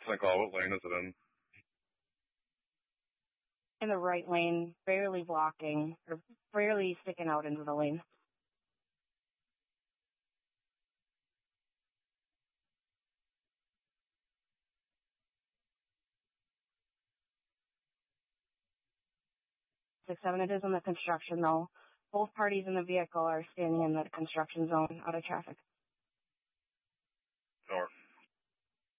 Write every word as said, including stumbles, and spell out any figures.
Can I call what lane is it in? In the right lane, barely blocking, or barely sticking out into the lane. six seven, it is in the construction, though. Both parties in the vehicle are standing in the construction zone, out of traffic. North.